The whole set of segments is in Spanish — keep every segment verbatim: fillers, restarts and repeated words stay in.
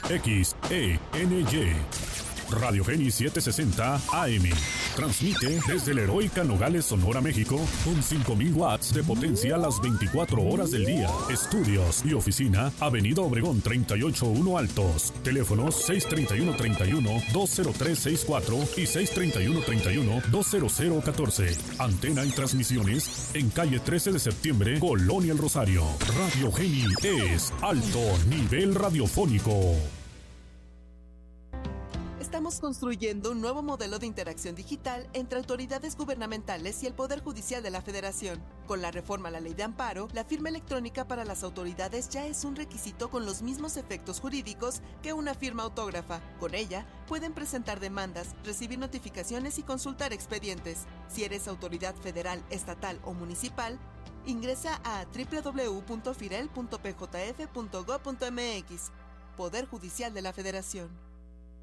X E N Y. Radio Geni setecientos sesenta A M. Transmite desde la heroica Nogales, Sonora, México, con cinco mil watts de potencia a las veinticuatro horas del día. Estudios y oficina, Avenida Obregón treinta y ocho uno Altos. Teléfonos seis treinta y uno treinta y uno dos cero tres sesenta y cuatro y seis treinta y uno treinta y uno dos cero cero catorce. Antena y transmisiones en calle trece de septiembre, Colonia El Rosario. Radio Geni es alto nivel radiofónico. Estamos construyendo un nuevo modelo de interacción digital entre autoridades gubernamentales y el Poder Judicial de la Federación. Con la reforma a la Ley de Amparo, la firma electrónica para las autoridades ya es un requisito con los mismos efectos jurídicos que una firma autógrafa. Con ella, pueden presentar demandas, recibir notificaciones y consultar expedientes. Si eres autoridad federal, estatal o municipal, ingresa a doble u doble u doble u punto firel punto p j f punto gob punto m x. Poder Judicial de la Federación.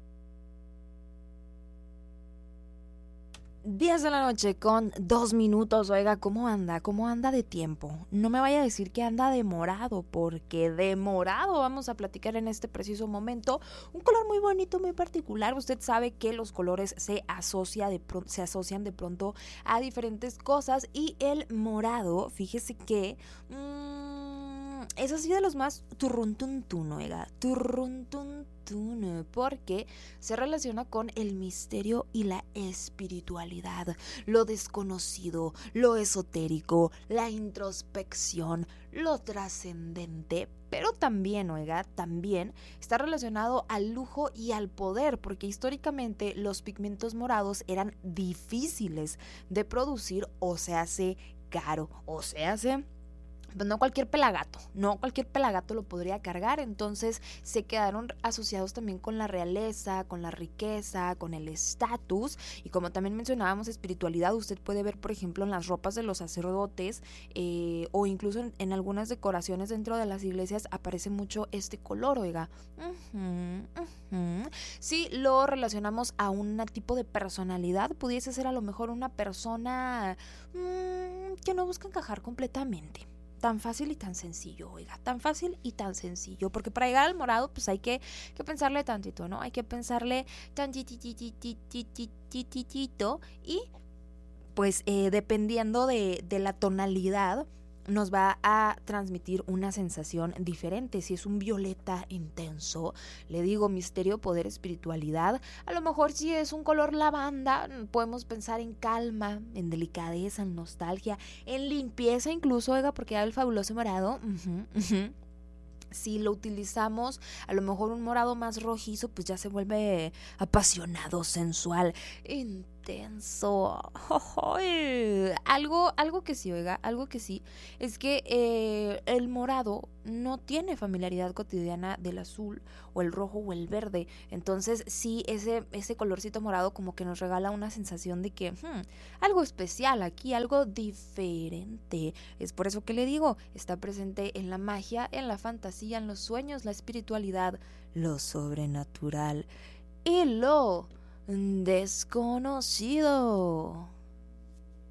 diez de la noche con dos minutos. Oiga, ¿cómo anda? ¿Cómo anda de tiempo? No me vaya a decir que anda demorado, porque demorado vamos a platicar en este preciso momento. Un color muy bonito, muy particular. Usted sabe que los colores se, asocia de pro- se asocian de pronto a diferentes cosas, y el morado, fíjese que mmm, es así de los más turruntuntun, oiga, turruntuntun, porque se relaciona con el misterio y la espiritualidad, lo desconocido, lo esotérico, la introspección, lo trascendente, pero también, oiga, también está relacionado al lujo y al poder, porque históricamente los pigmentos morados eran difíciles de producir, o se hace caro, o se hace... Pues no cualquier pelagato, no cualquier pelagato lo podría cargar, entonces se quedaron asociados también con la realeza, con la riqueza, con el estatus, y como también mencionábamos espiritualidad. Usted puede ver, por ejemplo, en las ropas de los sacerdotes eh, o incluso en, en algunas decoraciones dentro de las iglesias aparece mucho este color, oiga. Uh-huh, uh-huh. Si lo relacionamos a un tipo de personalidad, pudiese ser a lo mejor una persona mmm, que no busca encajar completamente. Tan fácil y tan sencillo, oiga, tan fácil y tan sencillo, porque para llegar al morado pues hay que, que pensarle tantito, ¿no? Hay que pensarle tantitititititititito, y pues eh, dependiendo de, de la tonalidad nos va a transmitir una sensación diferente. Si es un violeta intenso, le digo misterio, poder, espiritualidad. A lo mejor si es un color lavanda, podemos pensar en calma, en delicadeza, en nostalgia, en limpieza incluso, oiga, porque ya el fabuloso morado, uh-huh, uh-huh. Si lo utilizamos, a lo mejor un morado más rojizo, pues ya se vuelve apasionado, sensual, intenso. Algo, algo que sí, oiga, algo que sí, es que eh, el morado no tiene familiaridad cotidiana del azul o el rojo o el verde. Entonces sí, ese, ese colorcito morado como que nos regala una sensación de que hmm, algo especial aquí, algo diferente. Es por eso que le digo, está presente en la magia, en la fantasía, en los sueños, la espiritualidad, lo sobrenatural y lo desconocido.